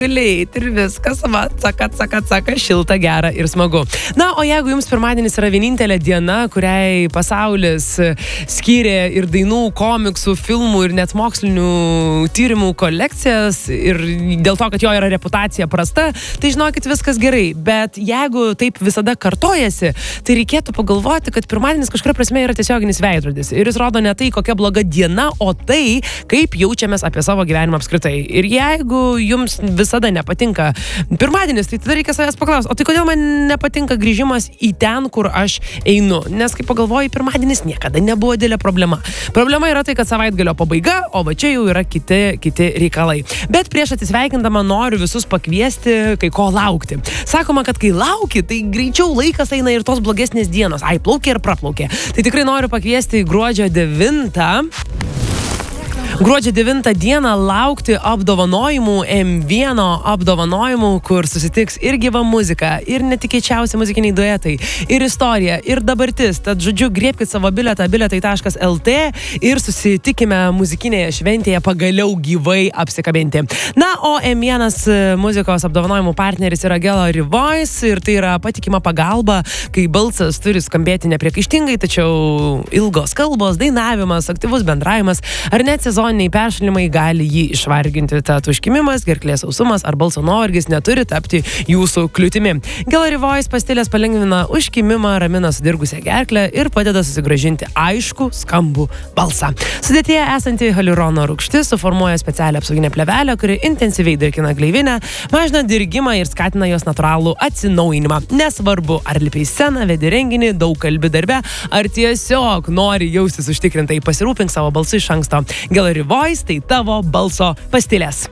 ir viskas, va, caka, šilta, gera ir smagu. Na, o jeigu jums pirmadienis yra vienintelė diena, kuriai pasaulis skyrė ir dainų, komiksų, filmų ir net mokslinių tyrimų kolekcijas ir dėl to, kad jo yra reputacija prasta, tai žinokit, viskas gerai. Bet jeigu taip visada kartojasi, tai reikėtų pagalvoti, kad pirmadienis kažkuria prasme yra tiesioginis veidrodis. Ir jis rodo ne tai, kokia bloga diena, o tai, kaip jaučiamės apie savo gyvenimą apskritai. Ir jeigu jums visada nepatinka pirmadienis, tai tada reikia savęs paklausti, o tai kodėl man nepatinka grįžimas į ten, kur aš einu? Nes kaip pagalvoju, pirmadienis niekada nebuvo didelė problema. Problema yra tai, kad savaitgalio pabaiga, o va čia jau yra kiti reikalai. Bet prieš atsisveikindama noriu visus pakviesti, kai ko laukti. Sakoma, kad kai lauki, tai greičiau laikas eina ir tos blogesnės dienos. Ai, plaukė ir praplaukė. Tai tikrai noriu pakviesti gruodžio 9. Gruodžio 9 dieną laukti apdovanojimų, M1 apdovanojimų, kur susitiks ir gyva muzika, ir netikėčiausi muzikiniai duetai, ir istorija, ir dabartis. Tad, žodžiu, griebkit savo bilietą biletai.lt ir susitikime muzikinėje šventėje pagaliau gyvai apsikabinti. Na, o M1 muzikos apdovanojimų partneris yra Gallery Voice ir tai yra patikima pagalba, kai balsas turi skambėti nepriekaištingai, tačiau ilgos kalbos, dainavimas, aktyvus bendravimas ar net sezoniniai peršalimai gali jį išvarginti. Tad užkimimas, gerklės sausumas ar balso nuovargis neturi tapti jūsų kliūtimi. Gallery Voice pastilės palengvina užkimimą, ramina sudirgusią gerklę ir padeda susigrąžinti aišku, skambų balsą. Sudėtyje esanti hialurono rūgštis suformuoja specialią apsauginę plėvelę, kuri intensyviai dirgina gleivinę, mažina dirgimą ir skatina jos natūralų atsinaujinimą. Nesvarbu, ar lipi į sceną, vedi renginį, daug kalbi darbe, ar tiesiog nori jaustis užtikrintai, pasirūpink savo balsu iš anksto. Gallery Voice tai tavo balso pastilės.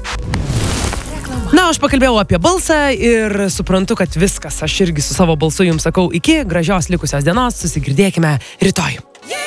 Na, aš pakalbėjau apie balsą ir suprantu, kad viskas. Aš irgi su savo balsu jums sakau iki gražios likusios dienos. Susigirdėkime rytoj.